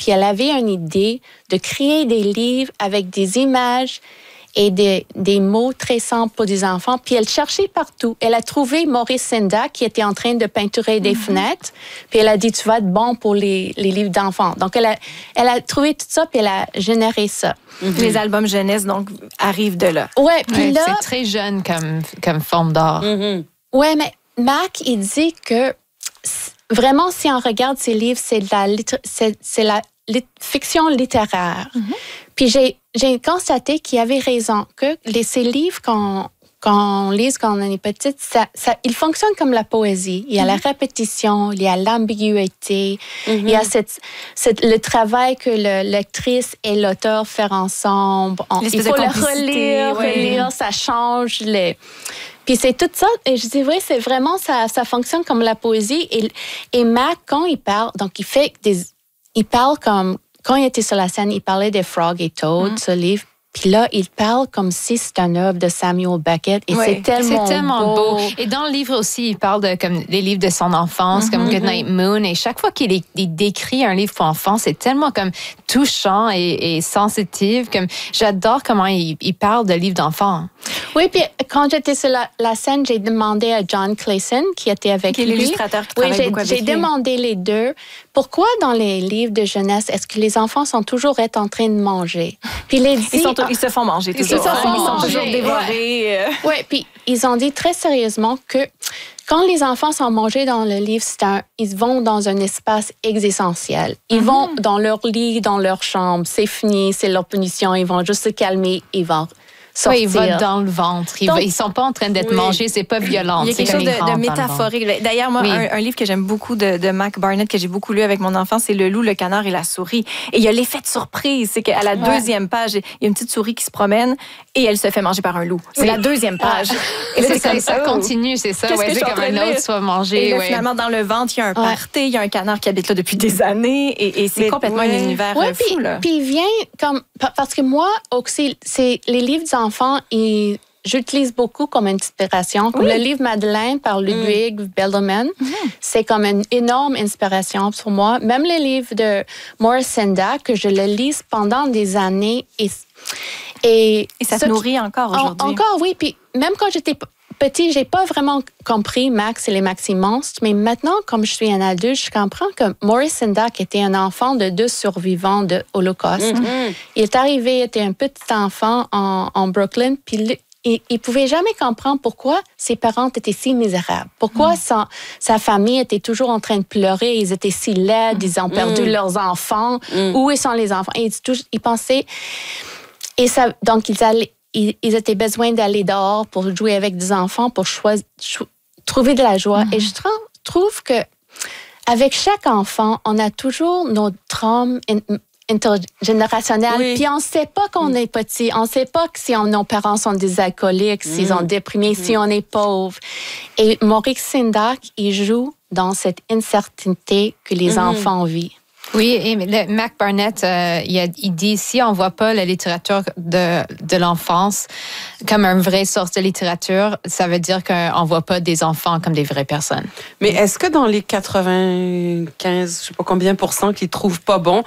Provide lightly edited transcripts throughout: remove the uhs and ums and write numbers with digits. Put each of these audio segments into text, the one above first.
puis elle avait une idée de créer des livres avec des images et des mots très simples pour des enfants. Puis elle cherchait partout. Elle a trouvé Maurice Sendak qui était en train de peinturer des fenêtres. Puis elle a dit, tu vas être bon pour les livres d'enfants. Donc, elle a trouvé tout ça, puis elle a généré ça. Les albums jeunesse, donc, arrivent de là. Ouais, puis là... C'est très jeune comme forme d'art. Ouais, mais Mac, il dit que vraiment, si on regarde ses livres, c'est la fiction littéraire. Puis j'ai constaté qu'il avait raison, que ces livres qu'on lit quand on est petite, ils fonctionnent comme la poésie. Il y a la répétition, il y a l'ambiguïté, il y a le travail que la lectrice et l'auteur font ensemble. Il faut le relire, ça change Puis c'est tout ça, et je dis, oui, c'est vraiment, ça fonctionne comme la poésie. Et Mac, quand il parle, donc il parle comme, quand il était sur la scène, il parlait de Frog et Toad, ce livre. Puis là, il parle comme si c'était une œuvre de Samuel Beckett. Et c'est tellement beau. Et dans le livre aussi, il parle comme des livres de son enfance, comme Goodnight Moon. Et chaque fois qu'il décrit un livre pour enfants, c'est tellement comme touchant et sensitif. Comme j'adore comment il parle de livres d'enfants. Oui, puis quand j'étais sur la scène, j'ai demandé à John Clayson, qui était avec lui. Qui est l'illustrateur qui travaille beaucoup avec lui. J'ai demandé les deux. Pourquoi dans les livres de jeunesse, est-ce que les enfants sont toujours en train de manger? Puis ils se font manger toujours. Ils sont toujours dévorés. Oui, puis ils ont dit très sérieusement que quand les enfants sont mangés dans le livre, ils vont dans un espace existentiel. Ils vont dans leur lit, dans leur chambre. C'est fini, c'est leur punition. Ils vont juste se calmer, ils vont sortir. Oui, ils vont dans le ventre. Ils sont pas en train d'être mangés, c'est pas violent. Il y a quelque chose de métaphorique. D'ailleurs, moi, un livre que j'aime beaucoup de Mac Barnett, que j'ai beaucoup lu avec mon enfant, c'est Le loup, le canard et la souris. Et il y a l'effet de surprise. C'est qu'à la deuxième page, il y a une petite souris qui se promène et elle se fait manger par un loup. C'est la deuxième page. Et là, ça continue, c'est ça. C'est comme un autre soit mangé. Et là, finalement, dans le ventre, il y a un party, il y a un canard qui habite là depuis des années. Et c'est complètement un univers fou. Puis il vient comme... Parce que moi, aussi, c'est les livres d'enfants, j'utilise beaucoup comme inspiration. Comme le livre Madeleine par Ludwig Bellman, c'est comme une énorme inspiration pour moi. Même les livres de Maurice Sendak, que je le lis pendant des années. Et ça se nourrit encore aujourd'hui. Encore, oui. Puis même quand j'étais petit, j'ai pas vraiment compris Max et les Maxi Monstres, mais maintenant, comme je suis un adulte, je comprends que Maurice Sendak était un enfant de 2 survivants de l'Holocauste. Il est arrivé, il était un petit enfant en Brooklyn, puis il pouvait jamais comprendre pourquoi ses parents étaient si misérables. Pourquoi sa famille était toujours en train de pleurer, ils étaient si laides, ils ont perdu leurs enfants. Où sont les enfants? Et il pensait... Et ça, donc, ils étaient besoin d'aller dehors pour jouer avec des enfants, pour trouver de la joie. Et je trouve que avec chaque enfant, on a toujours nos traumas intergénérationnels. Puis on ne sait pas qu'on est petit. On ne sait pas si nos parents sont des alcooliques, s'ils sont déprimés, si on est pauvre. Et Maurice Sendak, il joue dans cette incertitude que les enfants vivent. Oui, et Mac Barnett, il dit, si on ne voit pas la littérature de l'enfance comme une vraie source de littérature, ça veut dire qu'on ne voit pas des enfants comme des vraies personnes. Mais est-ce que dans les 95, je ne sais pas combien % qu'ils ne trouvent pas bon,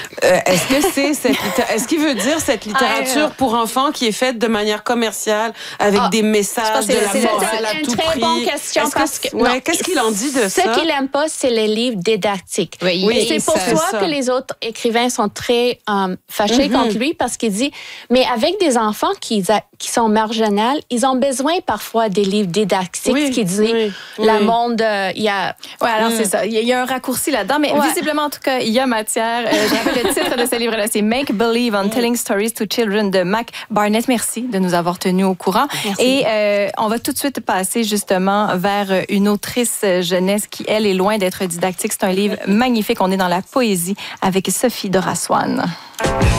est-ce qu'il veut dire cette littérature pour enfants qui est faite de manière commerciale, avec des messages de la morale à tout prix? C'est une très bonne question. Qu'est-ce qu'il en dit de ça? Ce qu'il n'aime pas, c'est les livres didactiques. Oui, c'est pour ça que les autres écrivains sont très fâchés contre lui, parce qu'il dit, mais avec des enfants qui sont marginaux, ils ont besoin parfois des livres didactiques qui disent le monde, il y a... Oui, alors c'est ça. Il y a un raccourci là-dedans, mais visiblement, en tout cas, il y a matière. Je rappelle le titre de ce livre-là, c'est Make Believe on Telling Stories to Children de Mac Barnett. Merci de nous avoir tenus au courant. Merci. Et on va tout de suite passer justement vers une autrice jeunesse qui, elle, est loin d'être didactique. C'est un livre magnifique. On est dans la poésie avec Sophie Doraswan.